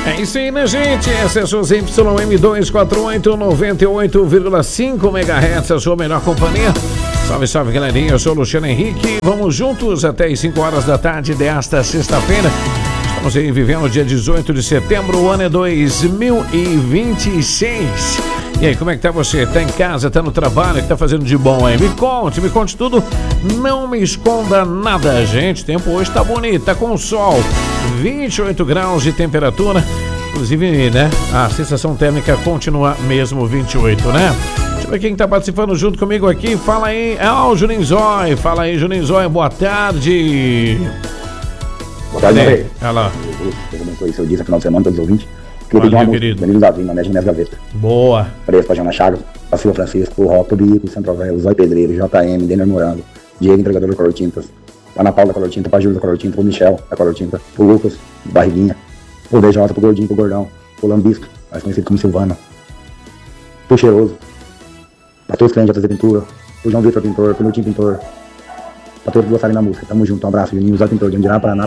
É isso aí, né, gente? Essa é a sua ZYM248, 98,5 MHz, a sua melhor companhia. Salve, salve, galerinha. Eu sou o Luciano Henrique. Vamos juntos até as 5 horas da tarde desta sexta-feira. Estamos aí vivendo o dia 18 de setembro, o ano é 2026. E aí, como é que tá você? Tá em casa, tá no trabalho, o que tá fazendo de bom aí? Me conte tudo. Não me esconda nada, gente. O tempo hoje tá bonito, tá com sol. 28 graus de temperatura. Inclusive, né, a sensação térmica continua mesmo 28, né? Deixa eu ver quem tá participando junto comigo aqui. Fala aí. O Juninho Zói. Fala aí, Juninho Zói. Boa tarde. Boa tarde, meu rei. Olha lá. Deus abençoe seu dia, esse final de semana, todos os ouvintes. Queria pedir uma música, Danilo Davi, na média das gavetas. Boa. Preço pra Jana Chagas, pra Silva Francisco, o Roto, Bico, Centrovel, Zói Pedreiro, JM, Denner Morango, Diego, entregador da Color Tintas, Ana Paula da Color Tinta, pra Júlio da Color Tinta, pro Michel da Color Tinta, pro Lucas, Barriguinha, pro DJ, pro Gordinho, pro Gordão, pro Lambisco, mais conhecido como Silvana, pro Cheiroso, pra todos os clientes da TZ Pintura, pro João Vitor Pintor, pro Lutinho Pintor, pra todos que gostarem da música. Tamo junto, um abraço, Juninho, Zói Pintor, de Andirá, Paraná.